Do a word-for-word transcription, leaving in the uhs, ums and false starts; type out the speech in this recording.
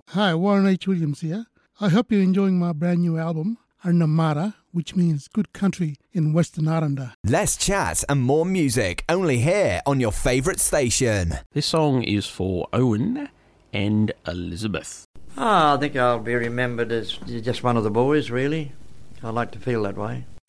Hi, Warren H. Williams here. I hope you're enjoying my brand new album, Arnamara, which means good country in Western Aranda. Less chat and more music, only here on your favourite station. This song is for Owen and Elizabeth. Oh, I think I'll be remembered as just one of the boys, really. I like to feel that way.